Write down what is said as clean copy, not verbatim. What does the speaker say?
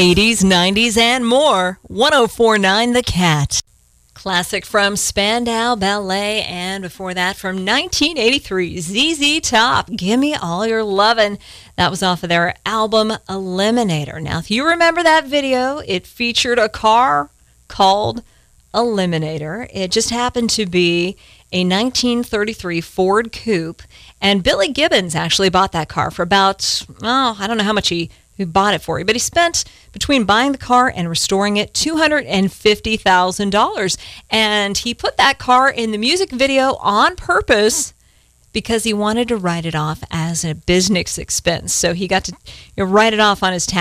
80s, 90s, and more. 1049 The Cat. Classic from Spandau Ballet, and before that from 1983, ZZ Top, Gimme All Your Lovin'. That was off of their album Eliminator. Now, if you remember that video, it featured a car called Eliminator. It just happened to be a 1933 Ford Coupe, and Billy Gibbons actually bought that car for about, I don't know how much he bought it for you, but he spent, between buying the car and restoring it, $250,000. And he put that car in the music video on purpose because he wanted to write it off as a business expense. So he got to write it off on his tax